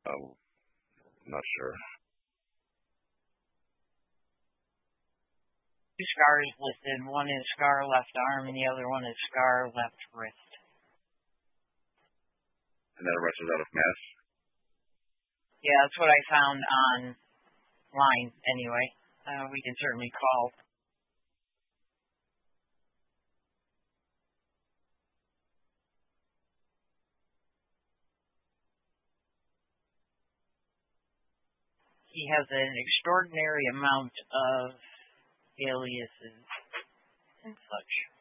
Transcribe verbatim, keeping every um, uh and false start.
Um, I'm not sure. Two scars listed. One is scar left arm, and the other one is scar left wrist. And then the rest is out of mass? Yeah, that's what I found online, anyway. Uh, we can certainly call. He has an extraordinary amount of aliases and such.